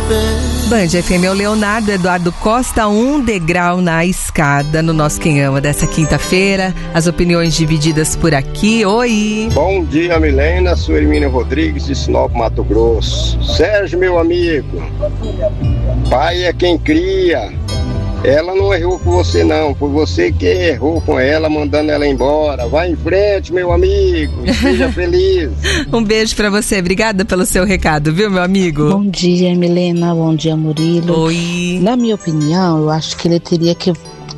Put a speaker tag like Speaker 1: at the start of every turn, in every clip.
Speaker 1: Band FM, é o Leonardo Eduardo Costa, um degrau na escada no nosso Quem Ama dessa quinta-feira. As opiniões divididas por aqui. Oi!
Speaker 2: Bom dia, Milena, sou Hermínio Rodrigues de Sinop, Mato Grosso. Sérgio, meu amigo, pai é quem cria. Ela não errou com você não, foi você que errou com ela, mandando ela embora. Vai em frente, meu amigo, e seja feliz.
Speaker 1: Um beijo pra você, obrigada pelo seu recado, viu, meu amigo?
Speaker 3: Bom dia, Milena, bom dia, Murilo.
Speaker 1: Oi.
Speaker 3: Na minha opinião, eu acho que ele teria que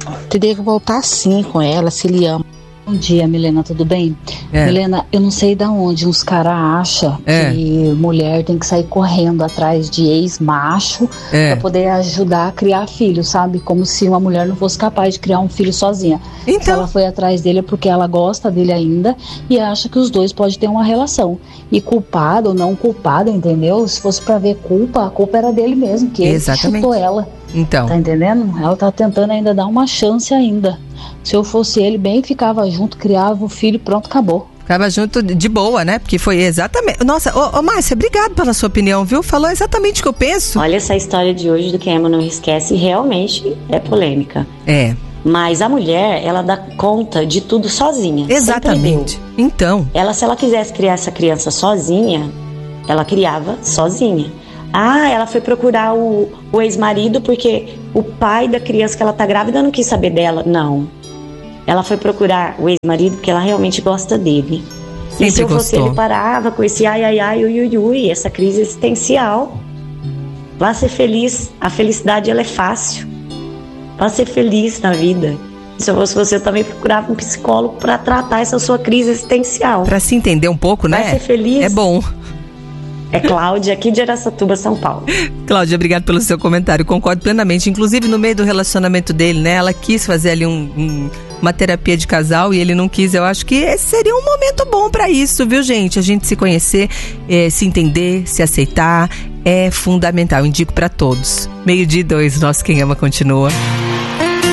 Speaker 3: voltar sim com ela, se ele ama. Bom dia, Milena, tudo bem? Milena, eu não sei de onde uns caras acham que mulher tem que sair correndo atrás de ex-macho pra poder ajudar a criar filho, sabe? Como se uma mulher não fosse capaz de criar um filho sozinha. Então... Se ela foi atrás dele é porque ela gosta dele ainda e acha que os dois podem ter uma relação. E culpado ou não culpado, entendeu? Se fosse pra ver culpa, a culpa era dele mesmo, que ele chutou ela.
Speaker 1: Então.
Speaker 3: Tá entendendo? Ela tá tentando ainda dar uma chance ainda. Se eu fosse ele, bem ficava junto, criava o filho, pronto, acabou.
Speaker 1: Ficava junto de boa, né? Porque foi exatamente... Nossa, ô Márcia, obrigado pela sua opinião, viu? Falou exatamente o que eu penso.
Speaker 4: Olha, essa história de hoje do Quem Ama Não Esquece realmente é polêmica. Mas a mulher, ela dá conta de tudo sozinha.
Speaker 1: Exatamente. Então.
Speaker 4: Se ela quisesse criar essa criança sozinha, ela criava sozinha. Ela foi procurar o ex-marido porque o pai da criança que ela tá grávida não quis saber dela. Não. Ela foi procurar o ex-marido porque ela realmente gosta dele.
Speaker 1: Sempre
Speaker 4: e se eu fosse
Speaker 1: gostou.
Speaker 4: ele, parava com esse ui, essa crise existencial. Vá ser feliz. A felicidade, ela é fácil. Vá ser feliz na vida. Se eu fosse você, eu também procurava um psicólogo para tratar essa sua crise existencial.
Speaker 1: Para se entender um pouco, né?
Speaker 4: Vai ser feliz.
Speaker 1: É bom.
Speaker 4: É Cláudia, aqui de Araçatuba, São Paulo.
Speaker 1: Cláudia, obrigado pelo seu comentário, concordo plenamente. Inclusive, no meio do relacionamento dele, né? Ela quis fazer ali uma terapia de casal e ele não quis. Eu acho que esse seria um momento bom pra isso, viu, gente? A gente se conhecer, se entender, se aceitar, é fundamental. Indico pra todos. 12:02, nosso Quem Ama continua.